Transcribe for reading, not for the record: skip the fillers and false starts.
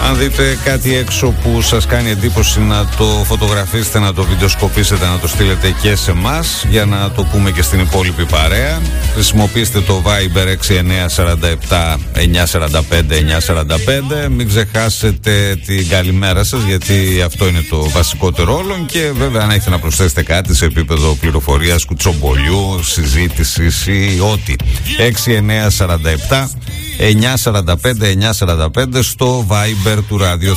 Αν δείτε κάτι έξω που σας κάνει εντύπωση, να το φωτογραφίσετε, να το βιντεοσκοπήσετε, να το στείλετε και σε εμάς για να το πούμε και στην υπόλοιπη παρέα. Χρησιμοποιήστε το Viber 6947 945 945. Μην ξεχάσετε την καλημέρα σας, γιατί αυτό είναι το βασικότερο όλων. Και βέβαια, αν έχετε να προσθέσετε κάτι σε επίπεδο πληροφορίας, κουτσομπολιού, συζήτησης ή ό,τι, 6947 945 945 στο Viber του Ράδιο